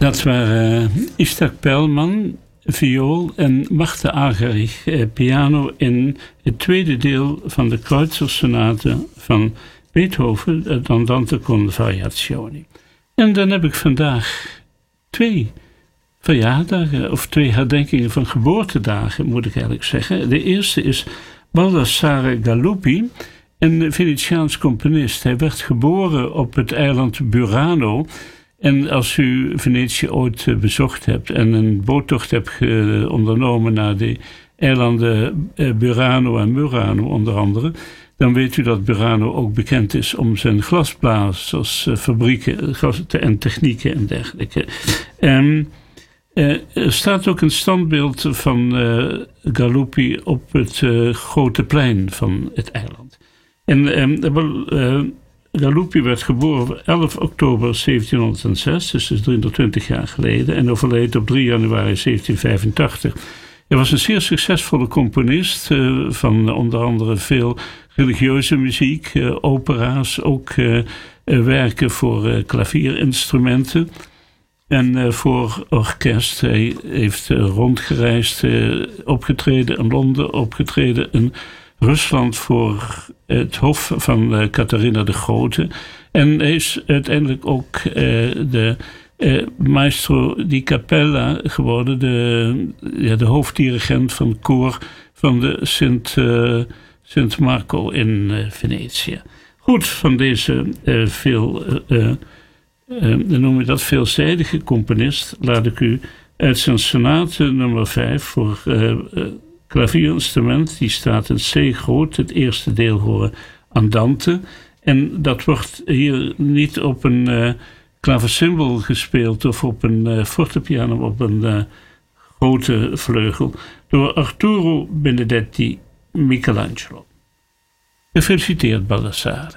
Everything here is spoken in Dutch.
Dat waren Isaac Perlman, viool en Martha Argerich, piano in het tweede deel van de Kreutzer-sonate van Beethoven, het Andante con variazioni. En dan heb ik vandaag 2 verjaardagen, of 2 herdenkingen van geboortedagen, moet ik eigenlijk zeggen. De eerste is Baldassare Galuppi, een Venetiaans componist. Hij werd geboren op het eiland Burano. En als u Venetië ooit bezocht hebt en een boottocht hebt ondernomen naar de eilanden Burano en Murano onder andere, dan weet u dat Burano ook bekend is om zijn glasblazersfabrieken en technieken en dergelijke. Er staat ook een standbeeld van Galuppi op het grote plein van het eiland. En Galuppi werd geboren op 11 oktober 1706, dus 320 jaar geleden, en overleed op 3 januari 1785. Hij was een zeer succesvolle componist van onder andere veel religieuze muziek, opera's, ook werken voor klavierinstrumenten en voor orkest. Hij heeft rondgereisd, opgetreden in Londen, opgetreden in Rusland voor het hof van Catharina de Grote. En hij is uiteindelijk ook de maestro di Cappella geworden, de hoofddirigent van het koor van de Sint Marco in Venetië. Goed, van deze noem je dat veelzijdige componist, laat ik u uit zijn sonate nummer 5 voor klavierinstrument, die staat in C groot, het eerste deel horen Andante. En dat wordt hier niet op een klaversymbol gespeeld of op een fortepiano, op een grote vleugel, door Arturo Benedetti Michelangelo. Gefeliciteerd, Baldassare.